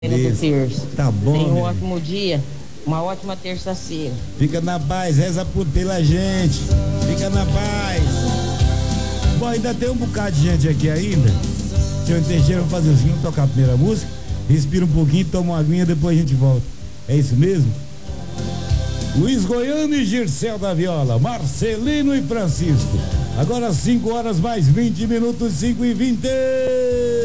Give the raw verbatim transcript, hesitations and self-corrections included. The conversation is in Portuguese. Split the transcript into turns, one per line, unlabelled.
do terço.
Tá bom.
Tenha um
né?
ótimo dia, uma ótima terça-feira.
Fica na paz, reza por pela gente. Fica na paz. Bom, ainda tem um bocado de gente aqui ainda. Senhor Teixeira, vamos fazer o seguinte, tocar a primeira música, respira um pouquinho, toma uma aguinha, depois a gente volta. É isso mesmo? Luiz Goiano e Gircel da Viola, Marcelino e Francisco. Agora cinco horas mais vinte minutos, cinco e vinte.